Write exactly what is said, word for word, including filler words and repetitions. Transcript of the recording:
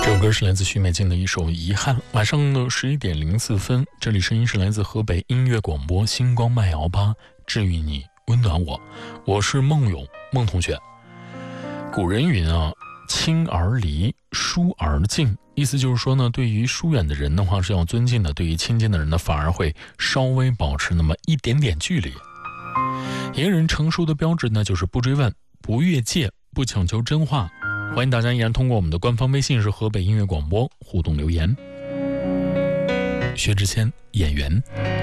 这首歌是来自许美静的一首《遗憾》。晚上的十一点零四分，这里声音是来自河北音乐广播星光麦摇吧，治愈你，温暖我。我是孟勇，孟同学。古人云啊，亲而离，疏而敬，意思就是说呢，对于疏远的人的话是要尊敬的，对于亲近的人呢，反而会稍微保持那么一点点距离。一个人成熟的标志呢，就是不追问，不越界，不强求真话。欢迎大家依然通过我们的官方微信是河北音乐广播互动留言。薛之谦，演员。